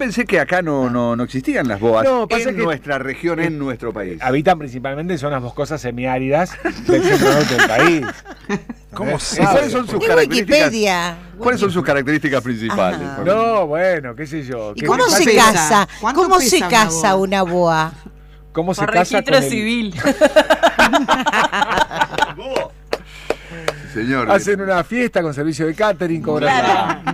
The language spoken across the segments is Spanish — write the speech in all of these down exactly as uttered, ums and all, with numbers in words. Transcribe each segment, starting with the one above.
pensé que acá no, no, no existían las boas No, pasa en que- nuestra región, en nuestro país. Habitan principalmente en zonas boscosas semiáridas del centro norte del país. ¿Cómo ¿Eh? sabe? ¿Cuáles son sus Es características? Wikipedia. ¿Cuáles son sus características principales? Ajá. No, bueno, qué sé yo. ¿Y ¿Qué cómo me se pasa? pesa? casa? ¿Cuánto ¿Cómo pesa se una casa boa? una boa? ¿Cómo se Por casa registro con el... civil. Señor. Hacen una fiesta con servicio de catering, cobran,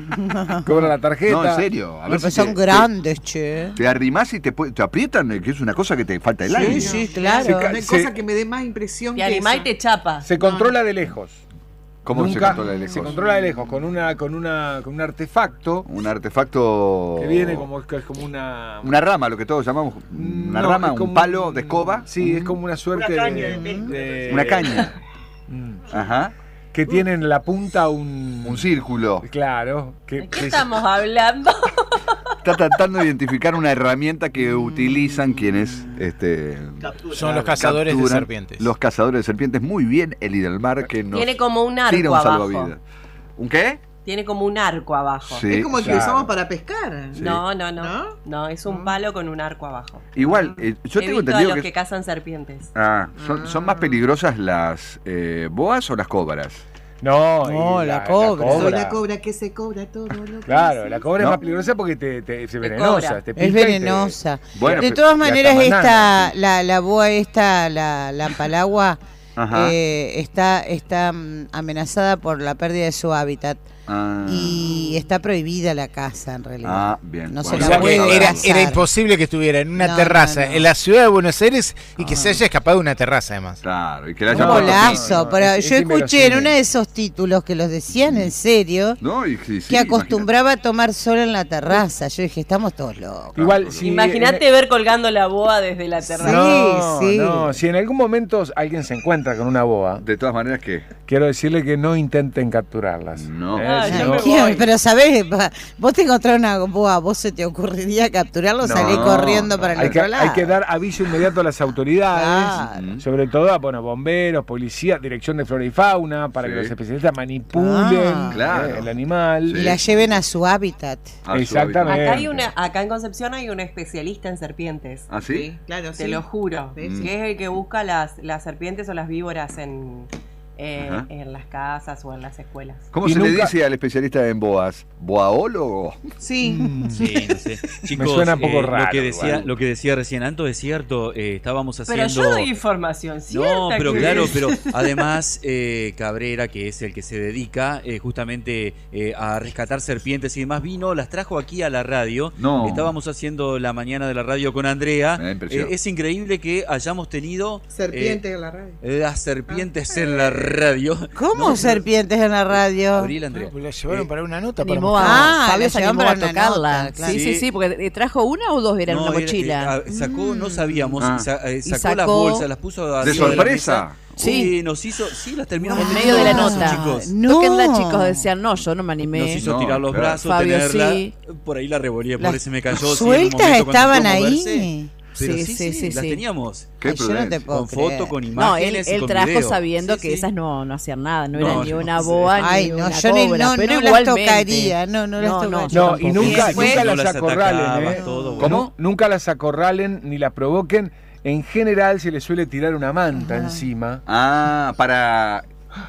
la, cobran la tarjeta. No, en serio. A ver Pero si son te- grandes, che. Te, te arrimás y te, pu- te aprietan, eh, que es una cosa que te falta el aire. Sí, sí, claro. Se ca- No hay se- cosa que me dé más impresión Te que animás y eso. te chapa. Se controla de lejos. ¿Cómo se Nunca- controla de lejos? Se controla de lejos con una, con una, con un artefacto Un artefacto... que viene como, que es como una. Una rama, lo que todos llamamos una No, rama, es como un palo de escoba. Sí, es como una suerte Una caña de, de- de- Una caña. Mm. Ajá. Que tiene en la punta un. Un círculo. Claro. Que, ¿De qué que- estamos hablando? Está tratando de identificar una herramienta que utilizan quienes este, Son los cazadores de capturan serpientes. Los cazadores de serpientes. Muy bien, Eli del Mar, que nos Tiene como un tira arco un abajo. salvavidas. ¿Un qué? Tiene como un arco abajo. Sí, Es como el que claro. usamos para pescar. Sí. No, no, no, ¿No? no. es un palo con un arco abajo. Igual, eh, yo He tengo visto a entendido los que... que cazan serpientes. Ah, ¿son, son más peligrosas las eh, boas o las cobras? No, No, y la cobra. Soy la cobra que se cobra todo lo que Claro, se- la cobra No. es más peligrosa porque te, te, es Te venenosa. cobra. Te Es pica y te- venenosa. Bueno, de pero- todas y maneras, hasta esta, banana, sí. la, la boa esta, la, la palagua, Ajá. eh, está, está mm, amenazada por la pérdida de su hábitat. Ah. Y está prohibida la caza, en realidad. Ah, bien. No se Bueno, O la sea puede que era, cazar. era imposible que estuviera en una No, terraza no, no. en la ciudad de Buenos Aires y que se haya escapado de una terraza además. Claro, y que la Un hayan puesto- golazo, no, no, pero es- yo es escuché en inverosímil. uno de esos títulos que los decían en serio, No, y, sí, sí, que acostumbraba a tomar sol en la terraza. Yo dije, estamos todos locos. Igual, si Imagínate ver colgando la boa desde la terraza. No, Sí, sí. no, si en algún momento alguien se encuentra con una boa, imagínate. De todas maneras, ¿qué? quiero decirle que no intenten capturarlas. No. Eh, Ah, si yo no- me ¿Quién? voy. Pero sabés, pa- vos te encontrás una boa, vos se te ocurriría capturarlo, No, salís corriendo no. para el hay, que, otro lado. hay que dar aviso inmediato a las autoridades, Claro. sobre todo a bueno, bomberos, policía, dirección de flora y fauna, para Sí. que los especialistas manipulen Ah. Claro. eh, el animal. Y la lleven a su hábitat. A su Exactamente. Acá hay una, acá en Concepción hay un especialista en serpientes. ¿Ah, sí? Sí, claro, Te sí. lo juro. Sí, sí. Que es el que busca las, las serpientes o las víboras en, eh, Ajá. en las casas o en las escuelas. ¿Cómo Y se le nunca- dice al especialista en boas? ¿Boaólogo? Sí, Sí, no sé. Chicos, Me suena un poco eh, raro, lo que decía, igual. lo que decía recién Anto es cierto. eh, estábamos Pero haciendo. yo doy información cierta. No, pero que- claro, pero además eh, Cabrera, que es el que se dedica eh, justamente eh, a rescatar serpientes y demás, vino, las trajo aquí a la radio. No. Estábamos haciendo la mañana de la radio con Andrea. Me da impresión. Eh, es increíble que hayamos tenido serpiente en la radio. eh, las serpientes en la radio. ¿Cómo No, serpientes en la radio? Gabriel Andrea. Pues la llevaron Eh, para una nota. Para Animó mostrar. Ah, a Fabio la se llevan animó para a una tocarla. nota, claro. Sí, sí, Sí. sí, porque eh, trajo una o dos era en no, una era- mochila. eh, sacó, no sabíamos, Ah. y sa- eh, Y sacó, sacó- las bolsas, las puso ¿De arriba la sorpresa? mesa. Sí. Y nos hizo, sí, las terminamos en teniendo medio de la en brazos, nota. chicos. No. Tóquenla, chicos, decían, no, yo no me Nos animé. hizo No, tirar los claro. brazos, Fabio, tenerla. sí. Por ahí la revolía, por Las eso me cayó. sí, en un sueltas momento cuando estaban fue a ahí. moverse. Pero Sí, sí, sí, sí, sí, las sí. teníamos. Qué Ay, yo no te prudencia. puedo Con creer. foto, con No, él, imágenes y él con trajo video. sabiendo Sí, que sí. esas no, no hacían nada, no, No, era ni no, una sí. boa Ay, ni no, una yo ni- cobra, no, pero no las igualmente. tocaría, no, no las No, no, tocaría. yo No, y tampoco. nunca, Y después- nunca No las las acorralen, atacaba, ¿eh? todo, Nu- bueno. Nunca las acorralen ni las provoquen. En general se les suele tirar una manta Ajá. encima. Ah, para...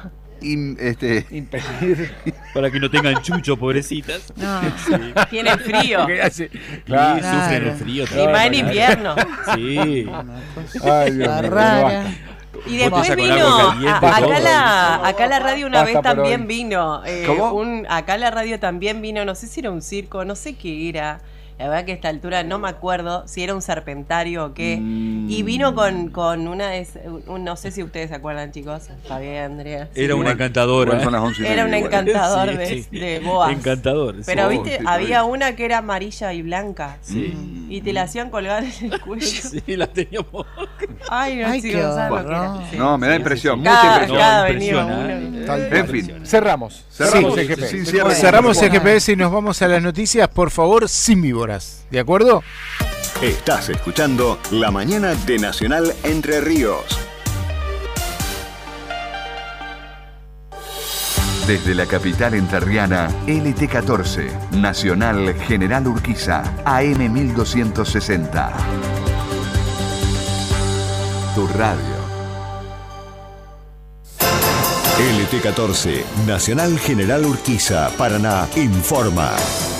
im- este, Impedir. Para que no tengan chucho, pobrecitas. No. Tiene frío. que hace- Sí, Claro. sufren el frío. Y más en invierno. Sí. Ay, Dios Está mío, rara. basta. Y después Botella con vino, agua caliente, a- acá, todo. la, acá la radio una Basta vez por también hoy. vino, eh, ¿Cómo? un, acá la radio también vino, no sé si era un circo, no sé qué era, la verdad que a esta altura no me acuerdo si era un serpentario o qué, Mm. y vino con, con una, de es- un- no sé si ustedes se acuerdan chicos, Fabián, Andrea. Era una Igual- encantadora. igual son las once y Era un media, igual. encantador Sí, de, sí. de boas. Encantador. sí. Pero Oh, viste, sí, está había bien. una que era amarilla y blanca. Sí. Y te la hacían colgar en el cuello. Sí, la teníamos. Ay, no, Ay, chicos, qué ¿sabes lo que era? horror. Sí. No, me da Sí, impresión, sí, sí. mucha Cada, impresión. cada No, venía impresiona, uno. eh. Tal En cual. fin, Cerramos. cerramos Sí, sin, G P. sin cierre. Cerramos el Bueno. G P S y nos vamos a las noticias, por favor, sin víboras. ¿De acuerdo? Estás escuchando La Mañana de Nacional Entre Ríos. Desde la capital entrerriana, L T catorce, Nacional General Urquiza, A M mil doscientos sesenta. Tu radio. L T catorce, Nacional General Urquiza, Paraná, informa.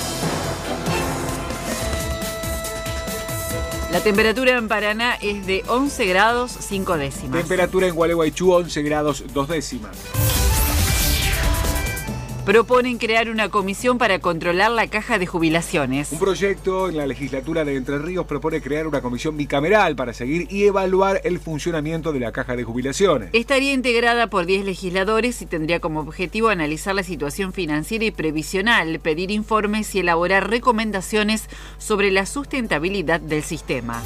La temperatura en Paraná es de once grados cinco décimas. Temperatura en Gualeguaychú once grados dos décimas. Proponen crear una comisión para controlar la caja de jubilaciones. Un proyecto en la legislatura de Entre Ríos propone crear una comisión bicameral para seguir y evaluar el funcionamiento de la caja de jubilaciones. Estaría integrada por diez legisladores y tendría como objetivo analizar la situación financiera y previsional, pedir informes y elaborar recomendaciones sobre la sustentabilidad del sistema.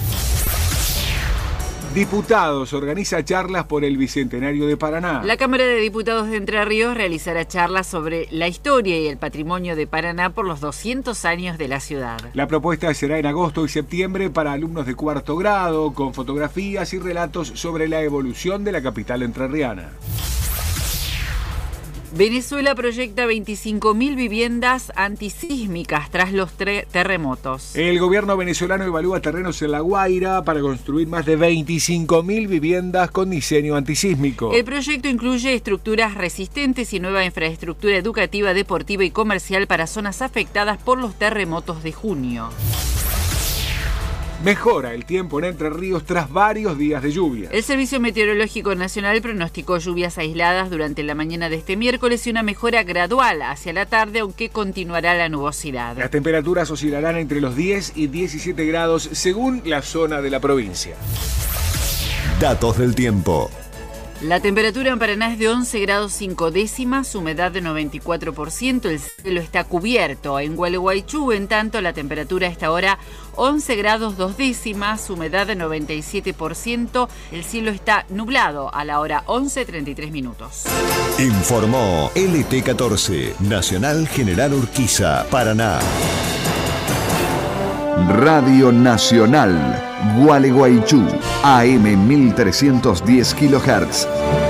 Diputados organiza charlas por el Bicentenario de Paraná. La Cámara de Diputados de Entre Ríos realizará charlas sobre la historia y el patrimonio de Paraná por los doscientos años de la ciudad. La propuesta será en agosto y septiembre para alumnos de cuarto grado, con fotografías y relatos sobre la evolución de la capital entrerriana. Venezuela proyecta veinticinco mil viviendas antisísmicas tras los terremotos. El gobierno venezolano evalúa terrenos en La Guaira para construir más de veinticinco mil viviendas con diseño antisísmico. El proyecto incluye estructuras resistentes y nueva infraestructura educativa, deportiva y comercial para zonas afectadas por los terremotos de junio. Mejora el tiempo en Entre Ríos tras varios días de lluvia. El Servicio Meteorológico Nacional pronosticó lluvias aisladas durante la mañana de este miércoles y una mejora gradual hacia la tarde, aunque continuará la nubosidad. Las temperaturas oscilarán entre los diez y diecisiete grados según la zona de la provincia. Datos del tiempo. La temperatura en Paraná es de once grados cinco décimas, humedad de noventa y cuatro por ciento, el cielo está cubierto. En Gualeguaychú, en tanto, la temperatura a esta hora once grados dos décimas, humedad de noventa y siete por ciento, el cielo está nublado a la hora once treinta y tres minutos. Informó L T catorce, Nacional General Urquiza, Paraná. Radio Nacional, Gualeguaychú, A M mil trescientos diez kilohertz.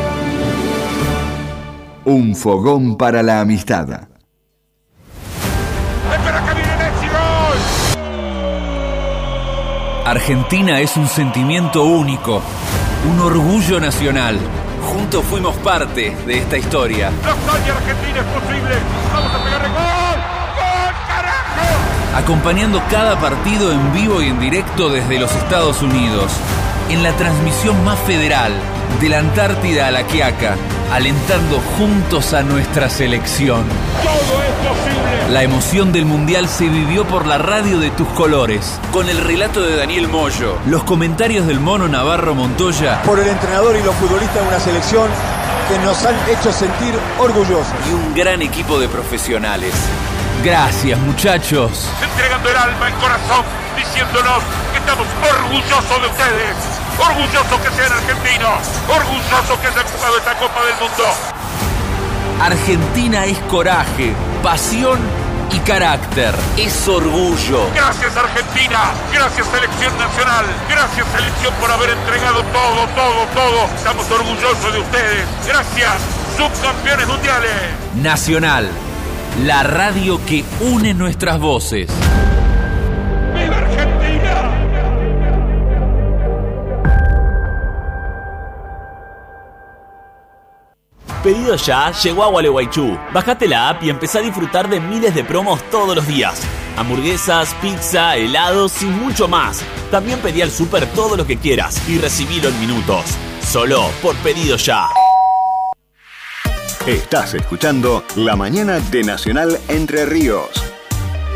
Un fogón para la amistad. Argentina es un sentimiento único, un orgullo nacional. Juntos fuimos parte de esta historia. ¡La hazaña argentina es posible! ¡Vamos a pegarle gol! ¡Gol, carajo! Acompañando cada partido en vivo y en directo desde los Estados Unidos. En la transmisión más federal, de la Antártida a la Quiaca, alentando juntos a nuestra selección. ¡Todo es posible! La emoción del Mundial se vivió por la radio de tus colores, con el relato de Daniel Moyo, los comentarios del Mono Navarro Montoya, por el entrenador y los futbolistas de una selección que nos han hecho sentir orgullosos. Y un gran equipo de profesionales. Gracias, muchachos. Entregando el alma, el corazón, diciéndonos que estamos orgullosos de ustedes. Orgullosos que sean argentinos. Orgullosos que hayan jugado esta Copa del Mundo. Argentina es coraje, pasión y carácter. Es orgullo. Gracias, Argentina. Gracias, Selección Nacional. Gracias, Selección, por haber entregado todo, todo, todo. Estamos orgullosos de ustedes. Gracias, subcampeones mundiales. Nacional, la radio que une nuestras voces. ¡Viva Argentina! Pedido Ya llegó a Gualeguaychú. Bajate la app y empezá a disfrutar de miles de promos todos los días. Hamburguesas, pizza, helados y mucho más. También pedí al súper todo lo que quieras y recibilo en minutos. Solo por Pedido Ya. Estás escuchando La Mañana de Nacional Entre Ríos.